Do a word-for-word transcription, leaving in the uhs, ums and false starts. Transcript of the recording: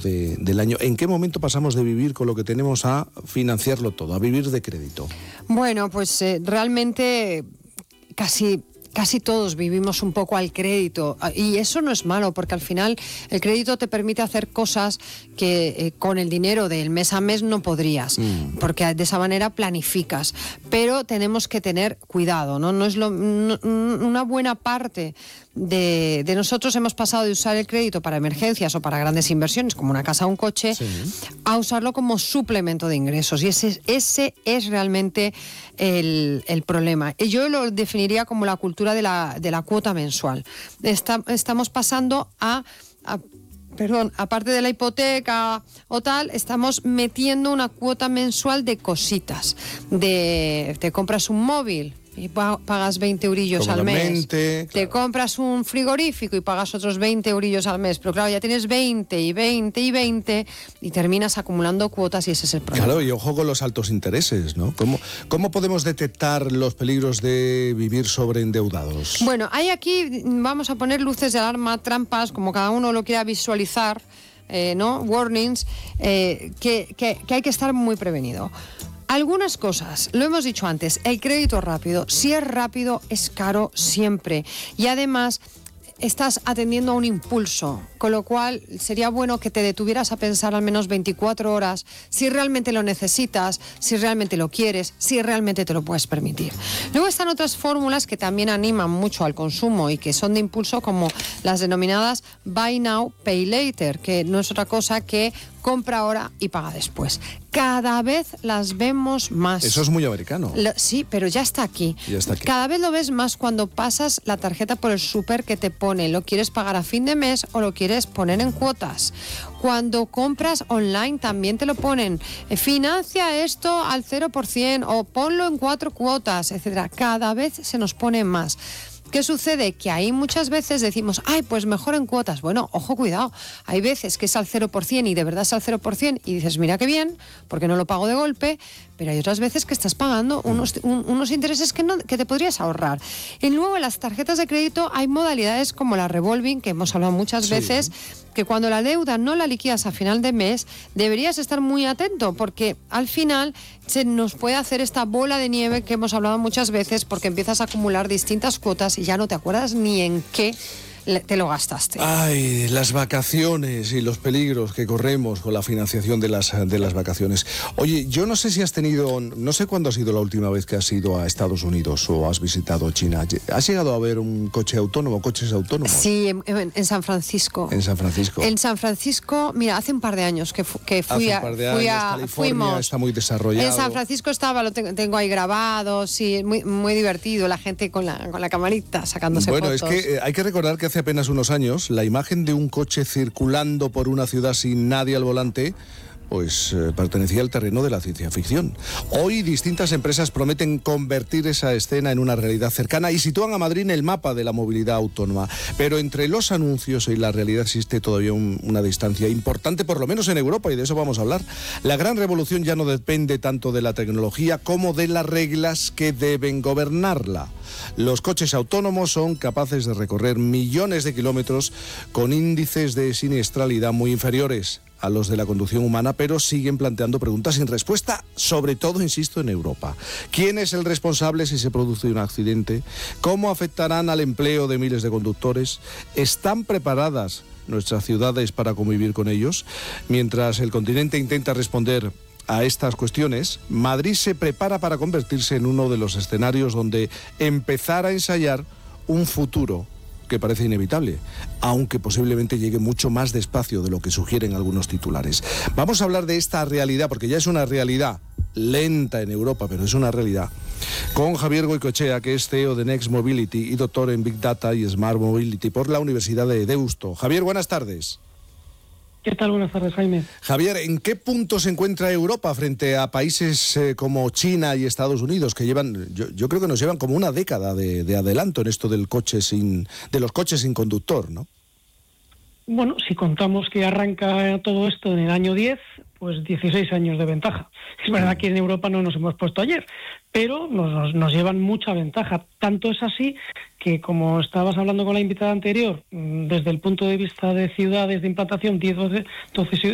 de, del año. ¿En qué momento pasamos de vivir con lo que tenemos a financiarlo todo, a vivir de crédito? Bueno, pues eh, realmente casi... Casi todos vivimos un poco al crédito y eso no es malo porque al final el crédito te permite hacer cosas que eh, con el dinero del mes a mes no podrías, mm. porque de esa manera planificas. Pero tenemos que tener cuidado, ¿no? No es lo, no, una buena parte de, de nosotros hemos pasado de usar el crédito para emergencias o para grandes inversiones como una casa o un coche, sí, a usarlo como suplemento de ingresos y ese, ese es realmente el, el problema. Yo lo definiría como la cultura de la, de la cuota mensual. Está, estamos pasando a, a perdón, aparte de la hipoteca o tal, estamos metiendo una cuota mensual de cositas. De te compras un móvil y pagas veinte eurillos al mes. Claro. Te compras un frigorífico y pagas otros veinte eurillos al mes. Pero claro, ya tienes veinte y veinte y veinte y terminas acumulando cuotas y ese es el problema. Claro, y ojo con los altos intereses, ¿no? ¿Cómo, cómo podemos detectar los peligros de vivir sobreendeudados? Bueno, hay aquí, vamos a poner luces de alarma, trampas, como cada uno lo quiera visualizar, eh, ¿no? Warnings, eh, que, que, que hay que estar muy prevenido. Algunas cosas, lo hemos dicho antes, el crédito rápido, si es rápido es caro siempre y además estás atendiendo a un impulso, con lo cual sería bueno que te detuvieras a pensar al menos veinticuatro horas si realmente lo necesitas, si realmente lo quieres, si realmente te lo puedes permitir. Luego están otras fórmulas que también animan mucho al consumo y que son de impulso, como las denominadas Buy Now, Pay Later, que no es otra cosa que compra ahora y paga después. Cada vez las vemos más. Eso es muy americano. Lo, sí, pero ya está aquí. Ya está aquí. Cada vez lo ves más cuando pasas la tarjeta por el súper que te pone, ¿lo quieres pagar a fin de mes o lo quieres poner en cuotas? Cuando compras online también te lo ponen. Financia esto al cero por ciento o ponlo en cuatro cuotas, etcétera. Cada vez se nos pone más. ¿Qué sucede? Que ahí muchas veces decimos, ay, pues mejor en cuotas. Bueno, ojo, cuidado. Hay veces que es al cero por ciento y de verdad es al cero por ciento y dices, mira qué bien, porque no lo pago de golpe, pero hay otras veces que estás pagando unos, un, unos intereses que, no, que te podrías ahorrar. Y luego en las tarjetas de crédito hay modalidades como la revolving, que hemos hablado muchas sí. veces, que cuando la deuda no la liquidas a final de mes, deberías estar muy atento, porque al final se nos puede hacer esta bola de nieve que hemos hablado muchas veces, porque empiezas a acumular distintas cuotas y ya no te acuerdas ni en qué te lo gastaste. Ay, las vacaciones y los peligros que corremos con la financiación de las, de las vacaciones. Oye, yo no sé si has tenido, no sé cuándo ha sido la última vez que has ido a Estados Unidos o has visitado China. ¿Has llegado a ver un coche autónomo, coches autónomos? Sí, en, en San Francisco. En San Francisco. En San Francisco, mira, hace un par de años que, fu, que fui hace un par de a... Fui años, a California fuimos. Está muy desarrollado. En San Francisco estaba, lo tengo, tengo ahí grabado, sí, muy, muy divertido, la gente con la, con la camarita sacándose bueno, fotos. Bueno, es que eh, hay que recordar que hace apenas unos años la imagen de un coche circulando por una ciudad sin nadie al volante pues eh, pertenecía al terreno de la ciencia ficción. Hoy distintas empresas prometen convertir esa escena en una realidad cercana y sitúan a Madrid en el mapa de la movilidad autónoma. Pero entre los anuncios y la realidad existe todavía un, una distancia importante, por lo menos en Europa, y de eso vamos a hablar. La gran revolución ya no depende tanto de la tecnología como de las reglas que deben gobernarla. Los coches autónomos son capaces de recorrer millones de kilómetros con índices de siniestralidad muy inferiores a los de la conducción humana, pero siguen planteando preguntas sin respuesta, sobre todo, insisto, en Europa. ¿Quién es el responsable si se produce un accidente? ¿Cómo afectarán al empleo de miles de conductores? ¿Están preparadas nuestras ciudades para convivir con ellos? Mientras el continente intenta responder a estas cuestiones, Madrid se prepara para convertirse en uno de los escenarios donde empezar a ensayar un futuro que parece inevitable, aunque posiblemente llegue mucho más despacio de lo que sugieren algunos titulares. Vamos a hablar de esta realidad, porque ya es una realidad lenta en Europa, pero es una realidad, con Javier Goicoechea, que es C E O de Next Mobility y doctor en Big Data y Smart Mobility por la Universidad de Deusto. Javier, buenas tardes. ¿Qué tal? Buenas tardes, Jaime. Javier, ¿en qué punto se encuentra Europa frente a países eh, como China y Estados Unidos, que llevan, yo, yo creo que nos llevan como una década de, de adelanto en esto del coche sin, de los coches sin conductor, ¿no? Bueno, si contamos que arranca todo esto en el año diez, pues dieciséis años de ventaja. Es verdad que en Europa no nos hemos puesto ayer, pero nos, nos, nos llevan mucha ventaja. Tanto es así que, como estabas hablando con la invitada anterior, desde el punto de vista de ciudades de implantación, diez, doce,